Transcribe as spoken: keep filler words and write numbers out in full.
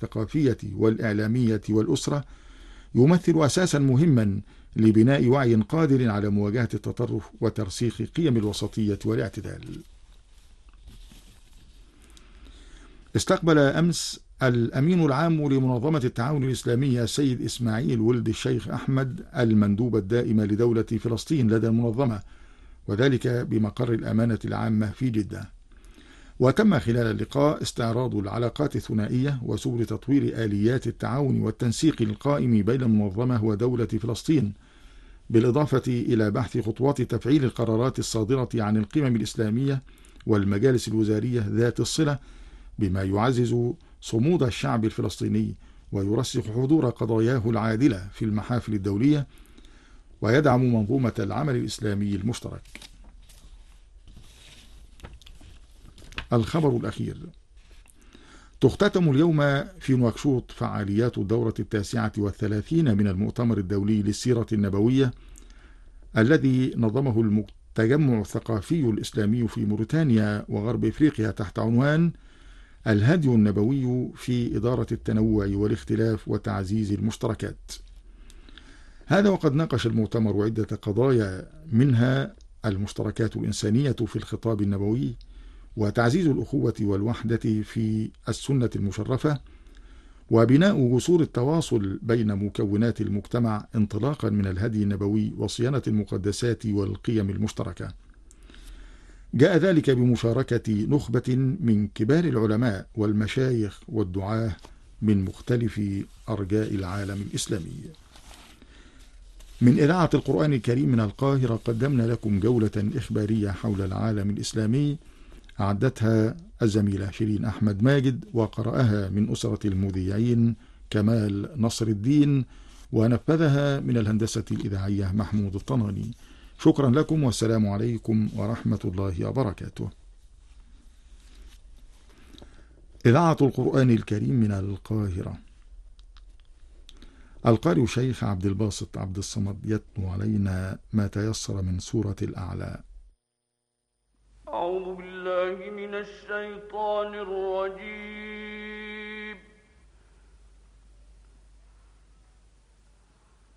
الثقافية والإعلامية والأسرة يمثل أساسا مهما لبناء وعي قادر على مواجهة التطرف وترسيخ قيم الوسطية والاعتدال. استقبل أمس الأمين العام لمنظمة التعاون الإسلامي السيد إسماعيل ولد الشيخ أحمد المندوب الدائم لدولة فلسطين لدى المنظمة، وذلك بمقر الأمانة العامة في جدة. وتم خلال اللقاء استعراض العلاقات الثنائية وسبل تطوير آليات التعاون والتنسيق القائم بين المنظمة ودولة فلسطين، بالإضافة إلى بحث خطوات تفعيل القرارات الصادرة عن القمم الإسلامية والمجالس الوزارية ذات الصلة، بما يعزز صمود الشعب الفلسطيني ويرسخ حضور قضاياه العادلة في المحافل الدولية، ويدعم منظومة العمل الإسلامي المشترك. الخبر الأخير: تختتم اليوم في نواكشوط فعاليات الدورة التاسعة والثلاثين من المؤتمر الدولي للسيرة النبوية الذي نظمه التجمع الثقافي الإسلامي في موريتانيا وغرب إفريقيا تحت عنوان الهدي النبوي في إدارة التنوع والاختلاف وتعزيز المشتركات. هذا وقد ناقش المؤتمر عدة قضايا، منها المشتركات الإنسانية في الخطاب النبوي، وتعزيز الأخوة والوحدة في السنة المشرفة، وبناء جسور التواصل بين مكونات المجتمع انطلاقا من الهدي النبوي وصيانة المقدسات والقيم المشتركة. جاء ذلك بمشاركة نخبة من كبار العلماء والمشايخ والدعاة من مختلف أرجاء العالم الإسلامي. من إذاعة القرآن الكريم من القاهرة قدمنا لكم جولة إخبارية حول العالم الإسلامي، أعدتها الزميلة شيرين أحمد ماجد، وقرأها من أسرة المذيعين كمال نصر الدين، ونفذها من الهندسة الإذاعية محمود الطناني. شكرا لكم، والسلام عليكم ورحمة الله وبركاته. إذاعة القرآن الكريم من القاهرة. القارئ شيخ عبد الباسط عبد الصمد يتلو علينا ما تيسر من سورة الأعلى. أعوذ بالله من الشيطان الرجيم.